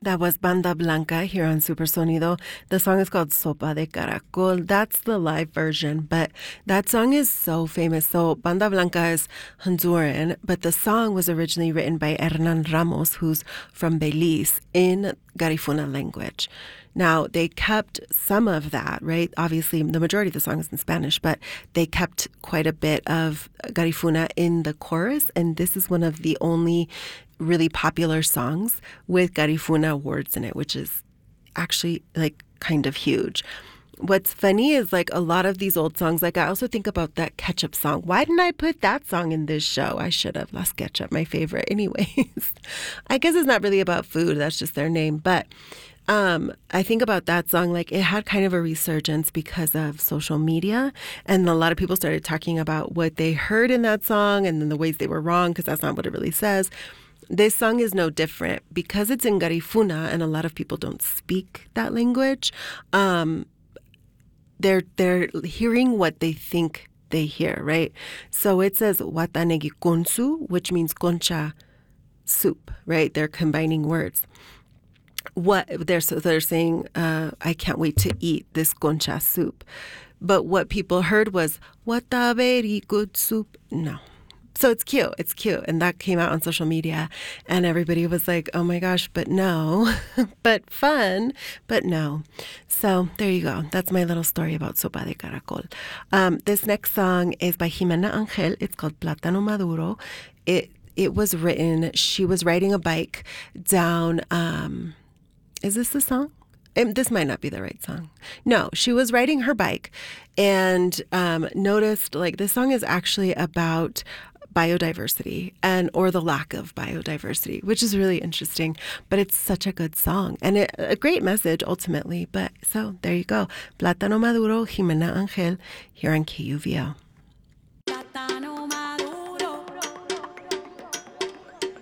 That was Banda Blanca here on Super Sonido. The song is called Sopa de Caracol. That's the live version, but that song is so famous. So Banda Blanca is Honduran, but the song was originally written by Hernan Ramos, who's from Belize, in Garifuna language. Now, they kept some of that, right? Obviously, the majority of the song is in Spanish, but they kept quite a bit of Garifuna in the chorus, and this is one of the only really popular songs with Garifuna words in it, which is actually like kind of huge. What's funny is like a lot of these old songs, like I also think about that Ketchup song. Why didn't I put that song in this show? I should have. Las Ketchup, my favorite. Anyways, I guess it's not really about food. That's just their name. But I think about that song, like it had kind of a resurgence because of social media. And a lot of people started talking about what they heard in that song and then the ways they were wrong, because that's not what it really says. This song is no different because it's in Garifuna and a lot of people don't speak that language. They're hearing what they think they hear, right? So it says watanegi konsu, which means concha soup, right? They're combining words. What they're saying, I can't wait to eat this concha soup. But what people heard was, what a very good soup. No. So it's cute. It's cute. And that came out on social media. And everybody was like, oh my gosh, but no. But fun, but no. So there you go. That's my little story about Sopa de Caracol. This next song is by Jimena Angel. It's called Plátano Maduro. It was written, she was riding a bike down... is this the song? This might not be the right song. No, she was riding her bike and noticed like this song is actually about biodiversity or the lack of biodiversity, which is really interesting. But it's such a good song and a great message ultimately. But so there you go. Plátano Maduro, Jimena Angel here on KUVO. Plátano Maduro.